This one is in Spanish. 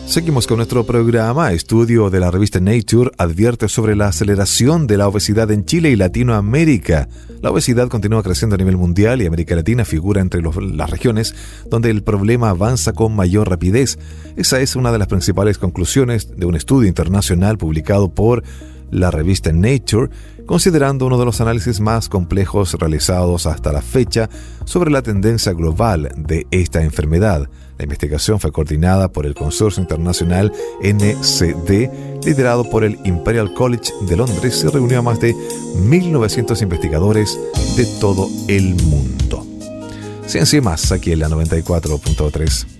Seguimos con nuestro programa. Estudio de la revista Nature advierte sobre la aceleración de la obesidad en Chile y Latinoamérica. La obesidad continúa creciendo a nivel mundial y América Latina figura entre las regiones donde el problema avanza con mayor rapidez. Esa es una de las principales conclusiones de un estudio internacional publicado por la revista Nature, considerando uno de los análisis más complejos realizados hasta la fecha sobre la tendencia global de esta enfermedad. La investigación fue coordinada por el Consorcio Internacional NCD, liderado por el Imperial College de Londres, y reunió a más de 1.900 investigadores de todo el mundo. Ciencia y más, aquí en la 94.3.